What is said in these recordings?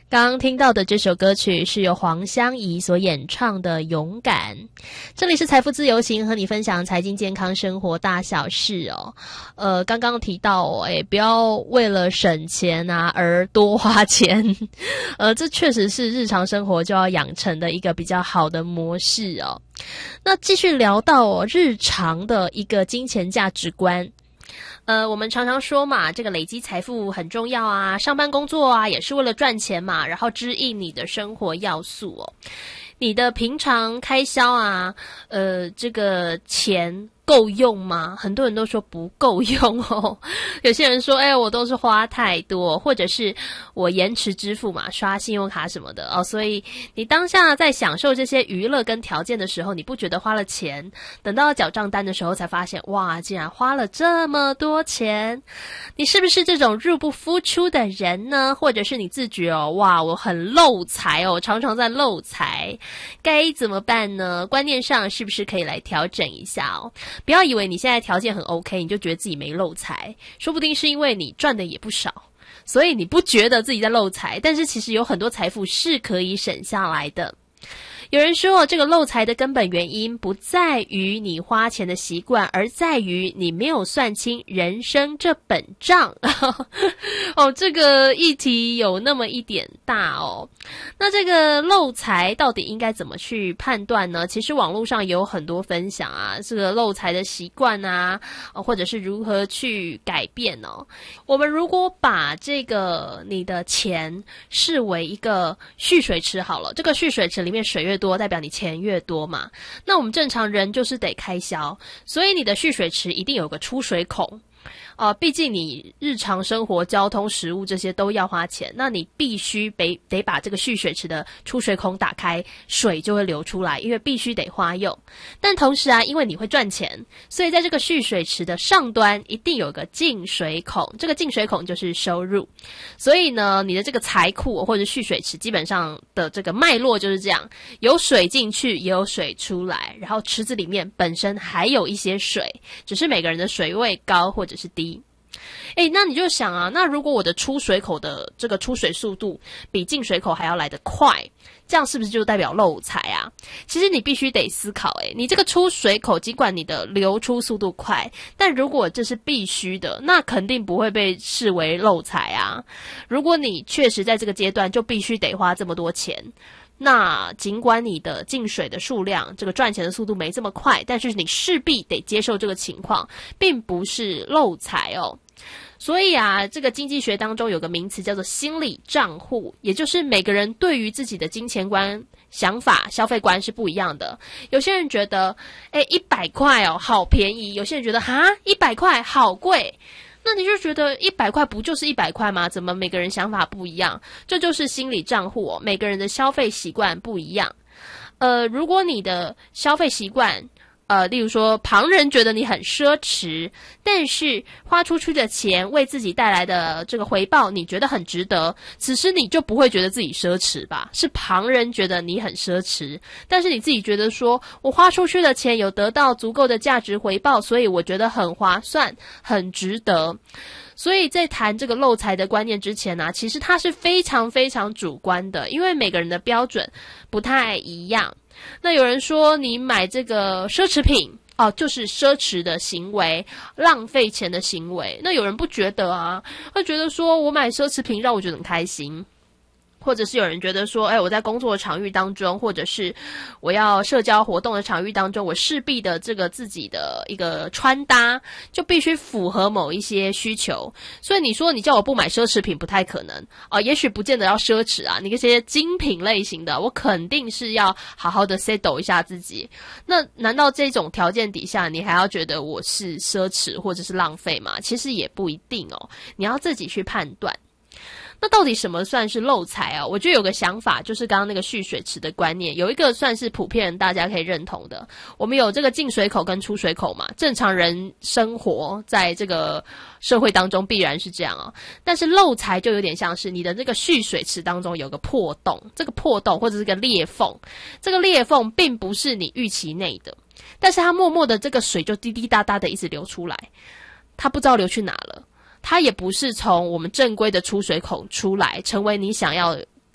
刚刚听到的这首歌曲是由黄湘怡所演唱的《勇敢》。这里是财富自由行，和你分享财经健康生活大小事哦。刚刚提到不要为了省钱啊而多花钱。这确实是日常生活就要养成的一个比较好的模式哦。那继续聊到日常的一个金钱价值观。我们常常说嘛，这个累积财富很重要啊，上班工作啊也是为了赚钱嘛，然后支应你的生活要素哦。你的平常开销啊，这个钱够用吗？很多人都说不够用哦。有些人说，我都是花太多，或者是我延迟支付嘛，刷信用卡什么的哦。所以你当下在享受这些娱乐跟条件的时候，你不觉得花了钱，等到缴账单的时候才发现，哇，竟然花了这么多钱。你是不是这种入不敷出的人呢？或者是你自觉哇，我很漏财常常在漏财，该怎么办呢？观念上是不是可以来调整一下哦？不要以为你现在条件很 OK， 你就觉得自己没漏财，说不定是因为你赚的也不少，所以你不觉得自己在漏财，但是其实有很多财富是可以省下来的。有人说，这个漏财的根本原因不在于你花钱的习惯，而在于你没有算清人生这本账。这个议题有那么一点大哦。那这个漏财到底应该怎么去判断呢？其实网络上有很多分享啊，这个漏财的习惯啊，或者是如何去改变哦。我们如果把这个你的钱视为一个蓄水池好了，这个蓄水池里面水越多，代表你钱越多嘛。那我们正常人就是得开销，所以你的蓄水池一定有个出水孔。毕竟你日常生活、交通、食物这些都要花钱，那你必须得把这个蓄水池的出水孔打开，水就会流出来，因为必须得花用。但同时啊，因为你会赚钱，所以在这个蓄水池的上端一定有个进水孔，这个进水孔就是收入。所以呢，你的这个财库或者蓄水池基本上的这个脉络就是这样，有水进去，也有水出来，然后池子里面本身还有一些水，只是每个人的水位高或者是低。那你就想啊，那如果我的出水口的这个出水速度比进水口还要来得快，这样是不是就代表漏财啊？其实你必须得思考，你这个出水口尽管你的流出速度快，但如果这是必须的，那肯定不会被视为漏财啊。如果你确实在这个阶段就必须得花这么多钱，那尽管你的进水的数量，这个赚钱的速度没这么快，但是你势必得接受这个情况，并不是漏财哦。所以啊，这个经济学当中有个名词叫做心理账户，也就是每个人对于自己的金钱观、想法、消费观是不一样的。有些人觉得100块好便宜，有些人觉得100块好贵。那你就觉得100块不就是100块吗？怎么每个人想法不一样？这就是心理账户每个人的消费习惯不一样。如果你的消费习惯例如说旁人觉得你很奢侈，但是花出去的钱为自己带来的这个回报你觉得很值得，此时你就不会觉得自己奢侈吧？是旁人觉得你很奢侈，但是你自己觉得说我花出去的钱有得到足够的价值回报，所以我觉得很划算，很值得。所以在谈这个漏财的观念之前啊，其实它是非常非常主观的，因为每个人的标准不太一样。那有人说你买这个奢侈品就是奢侈的行为，浪费钱的行为。那有人不觉得啊，会觉得说我买奢侈品让我觉得很开心。或者是有人觉得说我在工作的场域当中，或者是我要社交活动的场域当中，我势必的这个自己的一个穿搭就必须符合某一些需求。所以你说你叫我不买奢侈品不太可能也许不见得要奢侈啊，你这些精品类型的我肯定是要好好的 settle 一下自己。那难道这种条件底下你还要觉得我是奢侈或者是浪费吗？其实也不一定你要自己去判断。那到底什么算是漏财啊？我觉得有个想法，就是刚刚那个蓄水池的观念，有一个算是普遍大家可以认同的。我们有这个进水口跟出水口嘛，正常人生活在这个社会当中必然是这样但是漏财就有点像是你的这个蓄水池当中有个破洞，这个破洞或者是个裂缝，这个裂缝并不是你预期内的，但是它默默的这个水就滴滴答答的一直流出来，它不知道流去哪了。它也不是从我们正规的出水口出来，成为你想要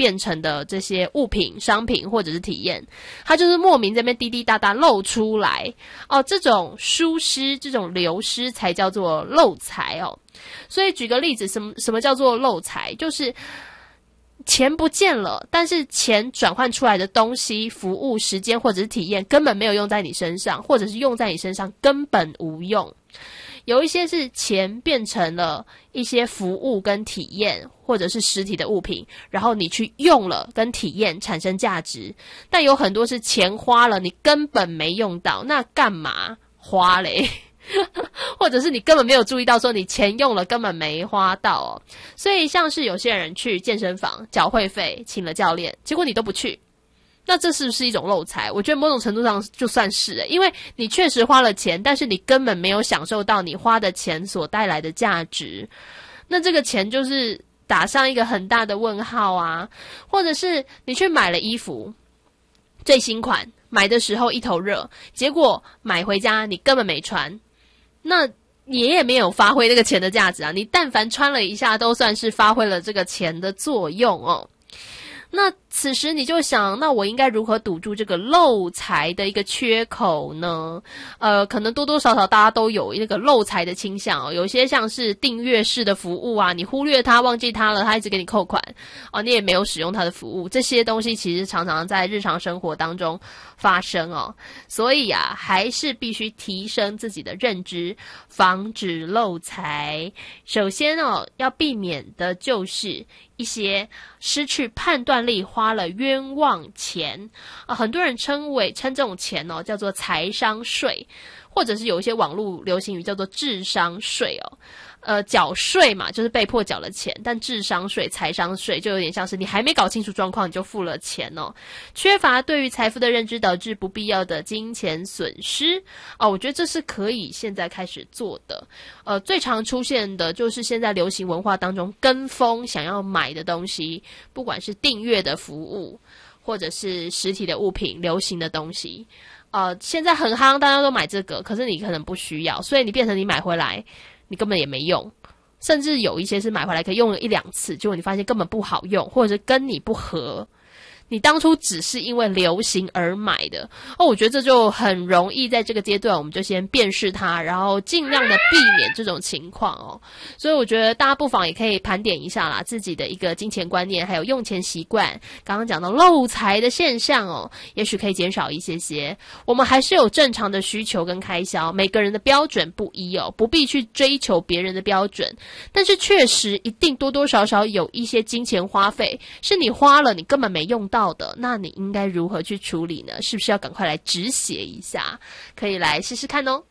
变成的这些物品、商品或者是体验，它就是莫名这边滴滴答答漏出来哦，这种疏失、这种流失才叫做漏财哦。所以举个例子，什么叫做漏财？就是钱不见了，但是钱转换出来的东西、服务、时间或者是体验根本没有用在你身上，或者是用在你身上根本无用。有一些是钱变成了一些服务跟体验，或者是实体的物品，然后你去用了跟体验产生价值，但有很多是钱花了你根本没用到，那干嘛花嘞？或者是你根本没有注意到说你钱用了根本没花到哦。所以像是有些人去健身房缴会费请了教练，结果你都不去，那这是不是一种漏财？我觉得某种程度上就算是因为你确实花了钱，但是你根本没有享受到你花的钱所带来的价值，那这个钱就是打上一个很大的问号啊。或者是你去买了衣服最新款，买的时候一头热，结果买回家你根本没穿，那你也没有发挥那个钱的价值啊。你但凡穿了一下都算是发挥了这个钱的作用哦。那此时你就想，那我应该如何堵住这个漏财的一个缺口呢？可能多多少少大家都有那个漏财的倾向哦。有些像是订阅式的服务啊，你忽略它、忘记它了，它一直给你扣款哦，你也没有使用它的服务，这些东西其实常常在日常生活当中发生哦。所以啊，还是必须提升自己的认知，防止漏财。首先哦，要避免的就是一些失去判断力、花了冤枉钱很多人称这种钱哦叫做财商税，或者是有一些网络流行语叫做智商税哦。缴税嘛，就是被迫缴了钱，但智商税、财商税就有点像是你还没搞清楚状况你就付了钱哦。缺乏对于财富的认知，导致不必要的金钱损失我觉得这是可以现在开始做的。最常出现的就是现在流行文化当中跟风想要买的东西，不管是订阅的服务或者是实体的物品、流行的东西现在很夯，大家都买这个，可是你可能不需要，所以你变成你买回来你根本也没用，甚至有一些是买回来可以用了1-2次，结果你发现根本不好用，或者是跟你不合，你当初只是因为流行而买的我觉得这就很容易在这个阶段我们就先辨识它，然后尽量的避免这种情况所以我觉得大家不妨也可以盘点一下啦，自己的一个金钱观念还有用钱习惯。刚刚讲到漏财的现象也许可以减少一些。我们还是有正常的需求跟开销，每个人的标准不一不必去追求别人的标准，但是确实一定多多少少有一些金钱花费是你花了你根本没用到的，那你应该如何去处理呢？是不是要赶快来止血一下？可以来试试看哦。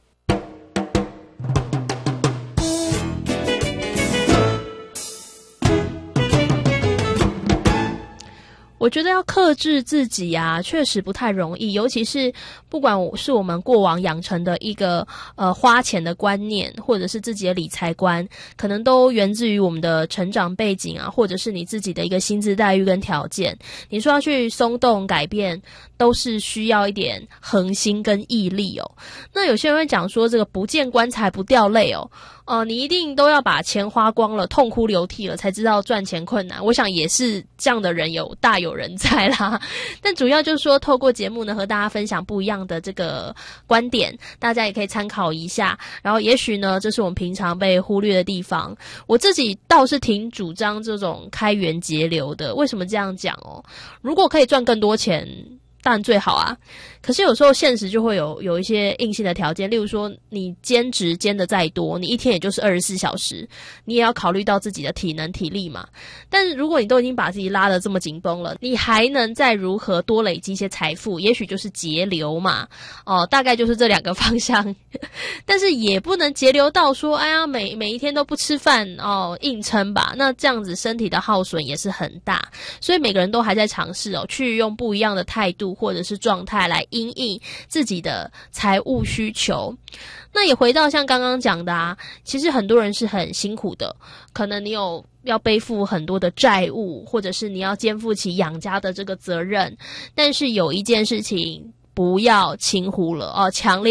我觉得要克制自己确实不太容易，尤其是不管是我们过往养成的一个花钱的观念，或者是自己的理财观，可能都源自于我们的成长背景或者是你自己的一个薪资待遇跟条件。你说要去松动改变，都是需要一点恒心跟毅力那有些人会讲说，这个不见棺材不掉泪你一定都要把钱花光了，痛哭流涕了，才知道赚钱困难。我想也是这样的人大有人在啦。但主要就是说，透过节目呢，和大家分享不一样的这个观点，大家也可以参考一下。然后也许呢，这是我们平常被忽略的地方。我自己倒是挺主张这种开源节流的。为什么这样讲如果可以赚更多钱，当然最好可是有时候现实就会有一些硬性的条件，例如说你兼职兼的再多，你一天也就是24小时，你也要考虑到自己的体能体力嘛。但是如果你都已经把自己拉得这么紧绷了，你还能再如何多累积一些财富？也许就是节流嘛。大概就是这2个方向。但是也不能节流到说每一天都不吃饭硬撑吧，那这样子身体的耗损也是很大。所以每个人都还在尝试去用不一样的态度或者是状态来因应自己的财务需求。那也回到像刚刚讲的其实很多人是很辛苦的，可能你有要背负很多的债务，或者是你要肩负起养家的这个责任，但是有一件事情不要轻忽了强烈的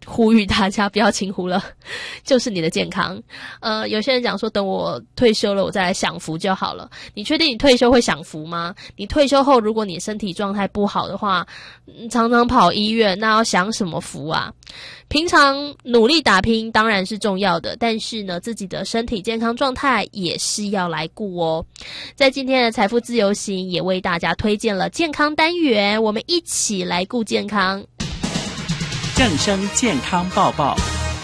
呼吁大家不要轻忽了，就是你的健康。有些人讲说等我退休了我再来享福就好了。你确定你退休会享福吗？你退休后如果你身体状态不好的话，常常跑医院，那要享什么福啊？平常努力打拼当然是重要的，但是呢，自己的身体健康状态也是要来顾哦。在今天的财富自由行也为大家推荐了健康单元，我们一起来顾健康。 正声健康报报，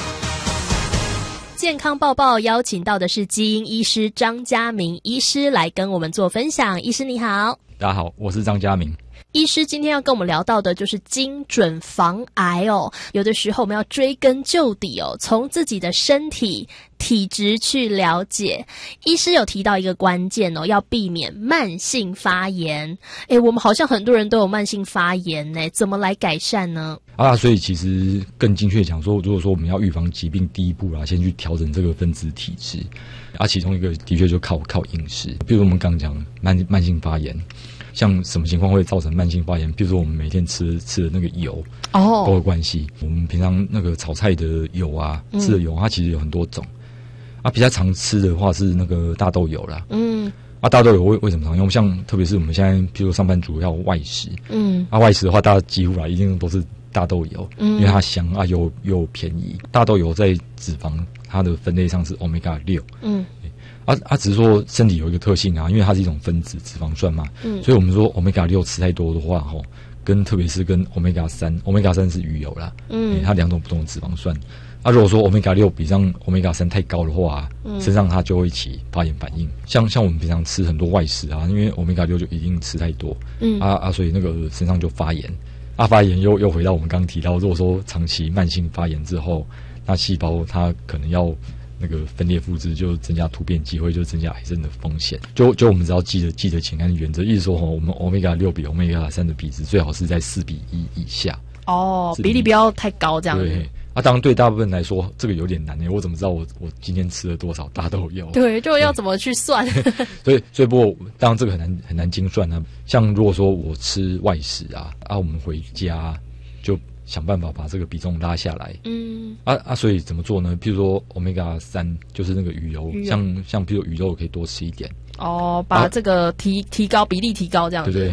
健康报报邀请到的是基因医师张家明医师来跟我们做分享。医师你好。 大家好，我是张家明。 医师今天要跟我们聊到的就是精准防癌哦。有的时候我们要追根究底哦，从自己的身体体质去了解。医师有提到一个关键哦，要避免慢性发炎。我们好像很多人都有慢性发炎呢，怎么来改善呢？ 所以其实更精确讲说，如果说我们要预防疾病，第一步先去调整这个分子体质。其中一个的确就靠饮食。比如我们刚讲慢性发炎，像什么情况会造成慢性发炎？比如说我们每天吃的那个油都有关系。我们平常那个炒菜的油吃的油它其实有很多种。比较常吃的话是那个大豆油啦。大豆油为什么常用？像特别是我们现在，比如说上班族要外食，外食的话，大家几乎一定都是大豆油，因为它香又便宜。大豆油在脂肪它的分类上是 Omega 6，只是说身体有一个特性因为它是一种分子脂肪酸嘛，所以我们说 Omega 6吃太多的话特别是跟 Omega 3是鱼油啦，它两种不同的脂肪酸。如果说 Omega 6比上 Omega 3太高的话，身上它就会起发炎反应。像我们平常吃很多外食因为 Omega 6就一定吃太多，所以那个身上就发炎。发炎又回到我们刚刚提到，如果说长期慢性发炎之后，那细胞它可能要那个分裂复制，就增加突变机会，就增加癌症的风险。就我们只要记得简单的原则，意思说我们 Omega 6比 Omega 3的比值最好是在4:1以下。 比例不要太高这样子。 对。当然对大部分人来说这个有点难我怎么知道我今天吃了多少大豆油？ 对，就要怎么去算？ 所以不过当然这个很难精算像如果说我吃外食我们回家就想办法把这个比重拉下来。所以怎么做呢？譬如说 Omega 3就是那个鱼油，像譬如鱼肉可以多吃一点。 把这个提高比例提高这样子。 对。